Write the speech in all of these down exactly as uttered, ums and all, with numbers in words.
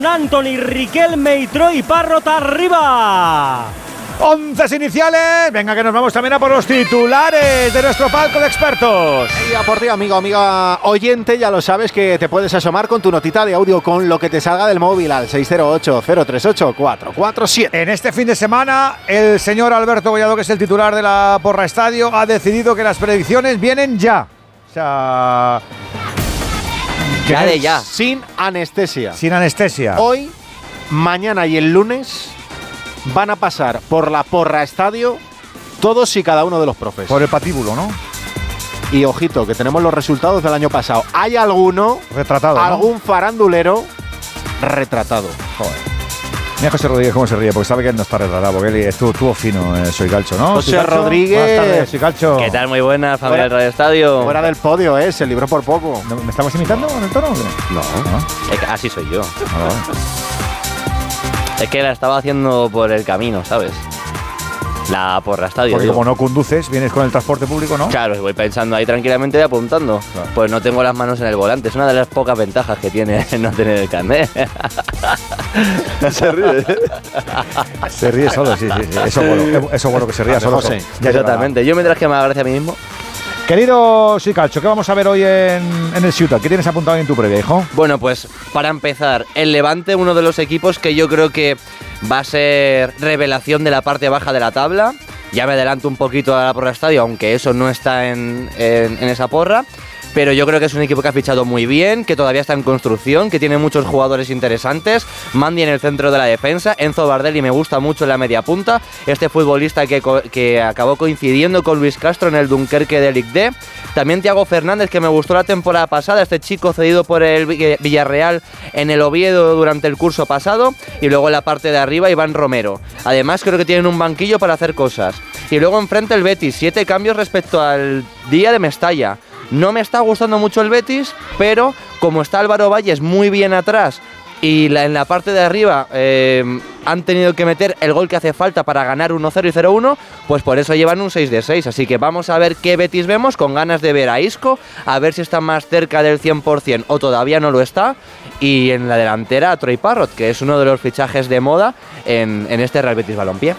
Antony, Riquelme y Troy Parrott arriba. Once iniciales. Venga, que nos vamos también a por los titulares de nuestro palco de expertos. Y a por ti, amigo, amiga oyente, ya lo sabes que te puedes asomar con tu notita de audio con lo que te salga del móvil al seis cero ocho, cero tres ocho, cuatro cuatro siete. En este fin de semana, el señor Alberto Collado, que es el titular de la Porra Estadio, ha decidido que las predicciones vienen ya. O sea... Ya de ya. Sin anestesia. Sin anestesia. Hoy, mañana y el lunes van a pasar por la Porra Estadio todos y cada uno de los profes. Por el patíbulo, ¿no? Y ojito, que tenemos los resultados del año pasado. Hay alguno... Retratado, ¿no? Algún farandulero retratado. Joder. Mira José Rodríguez cómo se ríe, porque sabe que él no está retratado, porque él estuvo, estuvo fino, eh, Soy Calcho, ¿no? José Soy Calcho. Rodríguez. Buenas tardes, Soy Calcho. ¿Qué tal? Muy buenas, familia del Fuera- Radio Estadio. Fuera del podio, ¿eh? Se libró por poco. ¿No- ¿Me estamos imitando con el tono o qué? No. Ah, Es que así soy yo. ah, vale. Es que la estaba haciendo por el camino, ¿sabes? La Porra Estadio. Porque digo. como no conduces, vienes con el transporte público, ¿no? Claro, voy pensando ahí tranquilamente y apuntando. Claro. Pues no tengo las manos en el volante. Es una de las pocas ventajas que tiene no tener el carnet. Se ríe. Se ríe solo, sí, sí, sí. Eso es bueno, eso es bueno que se ría Vale, solo. José. Ya Exactamente. Yo mientras que me haga gracia a mí mismo. Querido Soy Calcho, ¿qué vamos a ver hoy en, en el Ciutat? ¿Qué tienes apuntado en tu previa, hijo? Bueno, pues para empezar, el Levante, uno de los equipos que yo creo que va a ser revelación de la parte baja de la tabla. Ya me adelanto un poquito a la Porra Estadio, aunque eso no está en, en, en esa porra. Pero yo creo que es un equipo que ha fichado muy bien, que todavía está en construcción, que tiene muchos jugadores interesantes. Mandy en el centro de la defensa, Enzo Bardelli me gusta mucho en la media punta. Este futbolista que, co- que acabó coincidiendo con Luis Castro en el Dunkerque de Ligue dos. También Thiago Fernández, que me gustó la temporada pasada, este chico cedido por el Vi- Villarreal en el Oviedo durante el curso pasado. Y luego en la parte de arriba Iván Romero. Además creo que tienen un banquillo para hacer cosas. Y luego enfrente el Betis, siete cambios respecto al día de Mestalla. No me está gustando mucho el Betis, pero como está Álvaro Valles muy bien atrás y la, en la parte de arriba eh, han tenido que meter el gol que hace falta para ganar uno cero y cero uno, pues por eso llevan un seis de seis. Así que vamos a ver qué Betis vemos, con ganas de ver a Isco, a ver si está más cerca del cien por ciento o todavía no lo está. Y en la delantera a Troy Parrott, que es uno de los fichajes de moda en, en este Real Betis Balompié.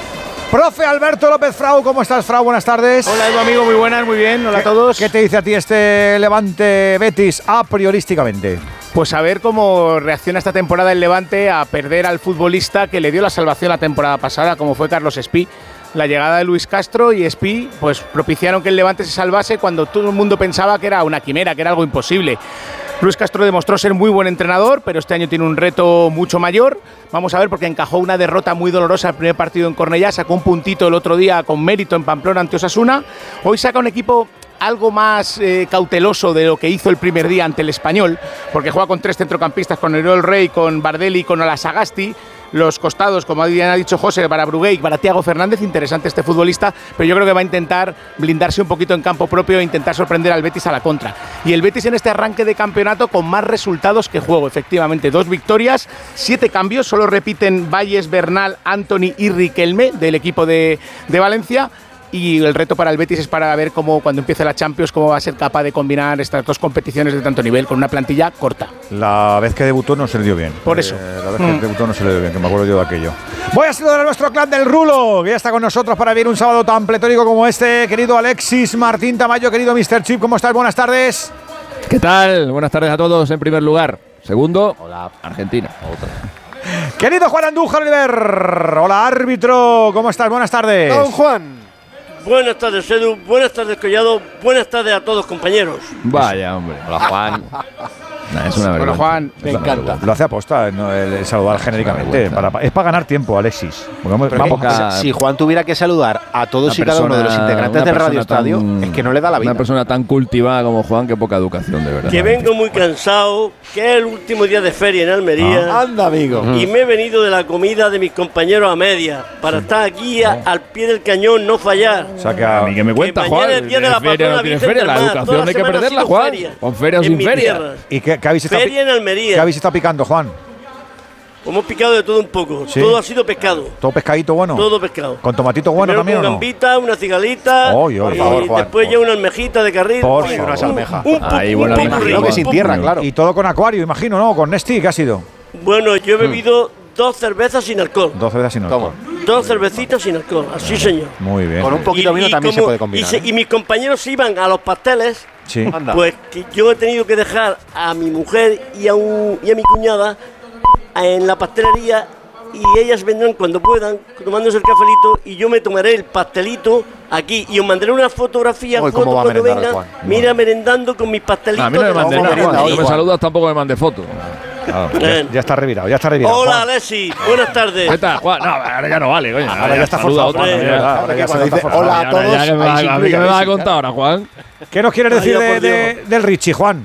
Profe Alberto López Frau, ¿cómo estás, Frau? Buenas tardes. Hola, Edu, amigo, muy buenas, muy bien. Hola a todos. ¿Qué te dice a ti este Levante Betis a priorísticamente? Pues a ver cómo reacciona esta temporada el Levante a perder al futbolista que le dio la salvación la temporada pasada, como fue Carlos Espí. La llegada de Luis Castro y Espí pues propiciaron que el Levante se salvase cuando todo el mundo pensaba que era una quimera, que era algo imposible. Luis Castro demostró ser muy buen entrenador, pero este año tiene un reto mucho mayor. Vamos a ver, porque encajó una derrota muy dolorosa el primer partido en Cornellá, sacó un puntito el otro día con mérito en Pamplona ante Osasuna. Hoy saca un equipo algo más eh, cauteloso de lo que hizo el primer día ante el Español, porque juega con tres centrocampistas, con Oriol Rey, con Bardelli y con Olasagasti. Los costados, como bien ha dicho José, para Brugué y para Thiago Fernández, interesante este futbolista, pero yo creo que va a intentar blindarse un poquito en campo propio e intentar sorprender al Betis a la contra. Y el Betis en este arranque de campeonato con más resultados que juego, efectivamente, dos victorias, siete cambios, solo repiten Valles, Bernal, Antony y Riquelme del equipo de, de Valencia. Y el reto para el Betis es para ver cómo cuando empiece la Champions cómo va a ser capaz de combinar estas dos competiciones de tanto nivel con una plantilla corta. La vez que debutó no se le dio bien. Por eso. Eh, la vez que mm. debutó no se le dio bien, que me acuerdo yo de aquello. Voy a saludar a nuestro clan del Rulo, que ya está con nosotros para vivir un sábado tan pletórico como este. Querido Alexis Martín Tamayo, querido mister Chip, ¿cómo estás? Buenas tardes. ¿Qué tal? Buenas tardes a todos en primer lugar. Segundo, hola, Argentina. Otra. Querido Juan Andújar Oliver, hola árbitro, ¿cómo estás? Buenas tardes. Don Juan. Buenas tardes, Edu. Buenas tardes, Collado. Buenas tardes a todos, compañeros. Vaya, hombre. Hola, Juan. Nah, es una Bueno, Juan, me encanta. Lo hace aposta, ¿no? el, el saludar genéricamente. Para, es para ganar tiempo, Alexis. Vamos, Pero vamos, poca, si Juan tuviera que saludar a todos y cada uno de los integrantes del Radio Estadio, tan, es que no le da la vida. Una persona tan cultivada como Juan, que poca educación, de verdad. Que vengo muy cansado, que es el último día de feria en Almería. Ah, anda, amigo. Y me he venido de la comida de mis compañeros a media, para estar aquí a, al pie del cañón, no fallar. O sea, que a, ¿Y qué me cuenta, que Juan? Es el día de la feria no tiene feria, la educación hay que perderla, Juan. Con feria o sin feria. ¿Y qué, qué habéis estado Feria en Almería. ¿Qué habéis estado picando, Juan? Hemos picado de todo un poco. ¿Sí? Todo ha sido pescado. ¿Todo pescadito bueno? Todo pescado. ¿Con tomatito bueno Primero también con o no? gambita, una cigalita. Oy, oy, y por favor, Juan, después por ya una almejita de carril. Por Un- favor. Unas almejas. Un, un, Ahí, un buena popurrí, imagino Creo que un sin popurrí. tierra, claro. Y todo con acuario, imagino, ¿no? Con Nesti, ¿qué ha sido? Bueno, yo he bebido mm. dos cervezas sin alcohol. Dos cervezas sin alcohol. Dos cervecitas sin alcohol, así señor. Muy bien. Con un poquito de vino también como, se puede combinar. Y, se, ¿eh? y mis compañeros iban a los pasteles, sí. Pues que yo he tenido que dejar a mi mujer y a, un, y a mi cuñada en la pastelería y ellas vendrán cuando puedan tomándose el cafelito y yo me tomaré el pastelito aquí y os mandaré una fotografía foto cuando vengan, mira merendando con mis pastelitos. A mí no me mandes nada, no me saludas, tampoco me mandes fotos. Claro, ya, ya está revirado, ya está revirado. Hola, Juan. Alexis, buenas tardes. ¿Qué tal, Juan? No, ahora ya no vale, coño. Ahora, ahora ya está forzado. Otra, ahora ya, ahora ya se dice hola a todos. Ya, ya, me a mí que me vas a contar ahora, Juan. ¿Qué nos quieres decir de, de, del Richie, Juan?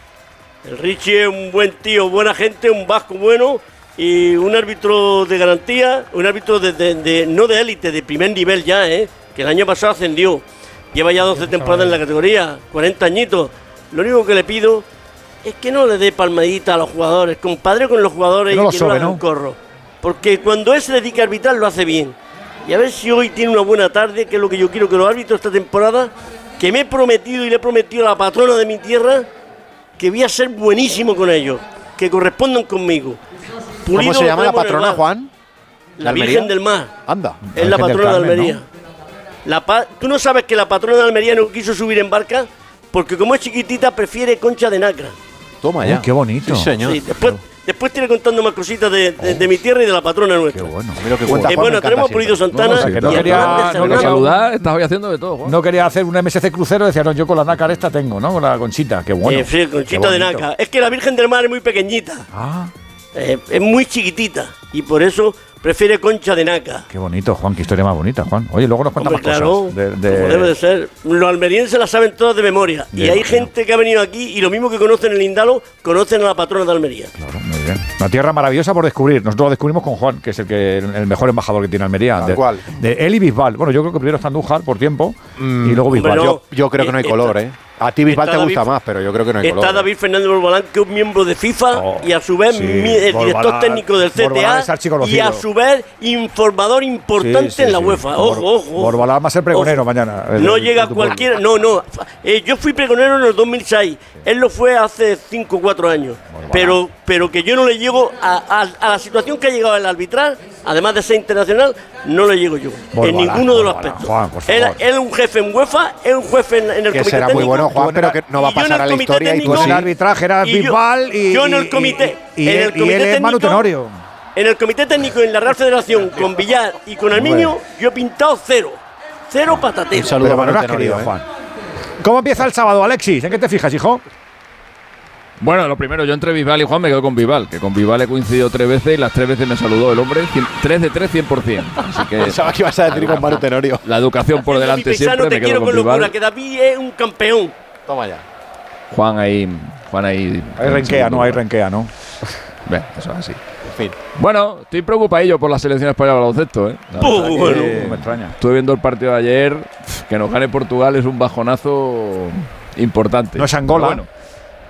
El Richie es un buen tío, buena gente, un vasco bueno y un árbitro de garantía, un árbitro de, de, de no de élite, de primer nivel ya, ¿eh? Que el año pasado ascendió. Lleva ya doce temporadas en la categoría, cuarenta añitos. Lo único que le pido es que no le dé palmadita a los jugadores, compadre con los jugadores no y que sobe, no le haga un corro. Porque cuando él se dedica a arbitrar lo hace bien. Y a ver si hoy tiene una buena tarde, que es lo que yo quiero que los árbitros esta temporada, que me he prometido y le he prometido a la patrona de mi tierra que voy a ser buenísimo con ellos, que correspondan conmigo. Pulido, ¿cómo se llama la patrona, Juan? La Virgen del Mar. Anda. Es la patrona de Almería. ¿No? La pa ¿Tú no sabes que la patrona de Almería no quiso subir en barca? Porque como es chiquitita prefiere concha de nacra. Toma ya. Uy, qué bonito. Sí, señor. Sí, después, después tiene contando más cositas de, de, de mi tierra y de la patrona nuestra. Qué bueno. Mira que cuenta, eh, Juan, bueno, tenemos Pulido Santana. No, no, que no y quería no no saludar, estás hoy haciendo de todo, Juan. No quería hacer un M S C crucero, decía, no, yo con la nácar esta tengo, ¿no? Con la conchita, qué bueno. Eh, sí, conchita de nácar. Es que la Virgen del Mar es muy pequeñita. Ah. Eh, es muy chiquitita y por eso prefiere concha de naca. Qué bonito, Juan, qué historia más bonita, Juan. Oye, luego nos cuenta más claro, cosas. De, de... Como debe de ser. Los almerienses la saben todas de memoria. Bien, y hay bien. gente que ha venido aquí y lo mismo que conocen el Indalo, conocen a la patrona de Almería. Claro, muy bien. Una tierra maravillosa por descubrir. Nosotros lo descubrimos con Juan, que es el que el mejor embajador que tiene Almería. De, ¿Cuál? De él y Bisbal. Bueno, yo creo que primero está Andújar por tiempo mm, y luego Bisbal. No, yo, yo creo que no hay color, ¿eh? A ti Bisbal te gusta David, más, pero yo creo que no hay está color. Está David Fernández Borbalán, que es un miembro de FIFA oh, y a su vez sí, mi, el Borbalán, director técnico del C T A y a su vez informador importante sí, sí, en la sí. UEFA. Ojo, Bor, ojo. Borbalán va a ser pregonero ojo. mañana. No el, llega el cualquiera. No, no. Eh, yo fui pregonero en el dos mil seis. Él lo fue hace cinco o cuatro años. Pero, pero que yo no le llego a, a, a la situación que ha llegado el arbitral, además de ser internacional, no le llego yo. Borbalán, en ninguno de los Borbalán, aspectos. Juan, por él, él es un jefe en UEFA, es un jefe en, en el que comité será técnico. Muy bueno, Juan, pero que no va a pasar a la historia. Técnico, y tú el arbitraje era Bisbal y, yo en el comité, y, y, en el y, comité y él es Manu Tenorio. En el comité técnico, en la Real Federación, con Villar y con Arminio, yo he pintado cero. Cero patatero. Un saludo a Manu Tenorio, eh. Juan. ¿Cómo empieza el sábado, Alexis? ¿En qué te fijas, hijo? Bueno, lo primero, yo entre Bisbal y Juan me quedo con Bisbal, que con Bisbal he coincidido tres veces y las tres veces me saludó el hombre, tres de tres, cien por cien. Así que pensaba que ibas a decir con Manu Tenorio. La educación por delante siempre, te me quedo con con Bisbal. Locura, que David es un campeón. Toma ya. Juan ahí, Juan ahí. Hay renquea, no, hay renquea, ¿no? Bien, eso es así. En fin. Bueno, estoy preocupadillo por la selección española de baloncesto, ¿eh? Oh, bueno. Me extraña. Estuve viendo el partido de ayer, que nos gane Portugal es un bajonazo importante. No es Angola. Pero bueno.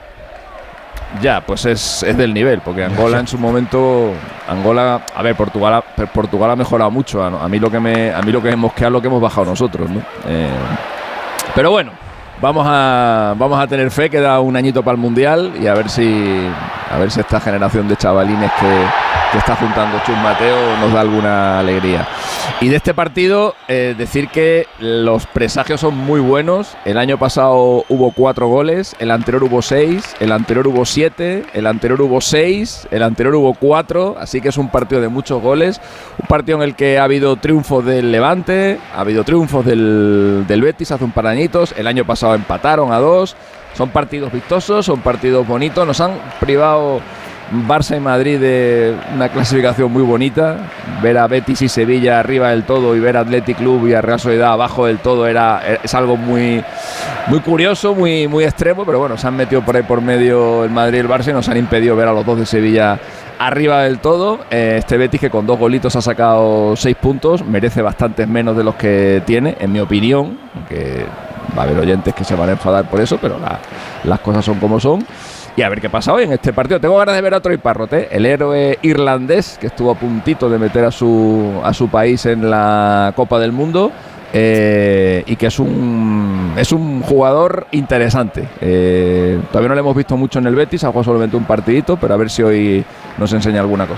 Ya, pues es, es del nivel, porque Angola en su momento, Angola, a ver, Portugal, Portugal ha mejorado mucho. A, a mí lo que me, a mí lo que me mosquea es lo que hemos bajado nosotros, ¿no? Eh, pero bueno, vamos a, vamos a tener fe, queda un añito para el mundial y a ver si, a ver si esta generación de chavalines que, que está juntando Chus Mateo nos da alguna alegría. Y de este partido, eh, decir que los presagios son muy buenos. El año pasado hubo cuatro goles, el anterior hubo seis, el anterior hubo siete, el anterior hubo seis, el anterior hubo cuatro, así que es un partido de muchos goles. Un partido en el que ha habido triunfos del Levante, ha habido triunfos del, del Betis hace un par de añitos, el año pasado empataron a dos. Son partidos vistosos, son partidos bonitos, nos han privado Barça y Madrid de una clasificación muy bonita. Ver a Betis y Sevilla arriba del todo y ver a Athletic Club y a Real Sociedad abajo del todo era, es algo muy, muy curioso, muy, muy extremo, pero bueno, se han metido por ahí por medio el Madrid y el Barça y nos han impedido ver a los dos de Sevilla arriba del todo. Eh, este Betis, que con dos golitos ha sacado seis puntos, merece bastantes menos de los que tiene, en mi opinión, aunque va a haber oyentes que se van a enfadar por eso, pero la, las cosas son como son. Y a ver qué pasa hoy en este partido. Tengo ganas de ver a Troy Parrott, ¿eh? El héroe irlandés que estuvo a puntito de meter a su, a su país en la Copa del Mundo. Eh, y que es un es un jugador interesante. Eh, todavía no le hemos visto mucho en el Betis, ha jugado solamente un partidito, pero a ver si hoy nos enseña alguna cosa.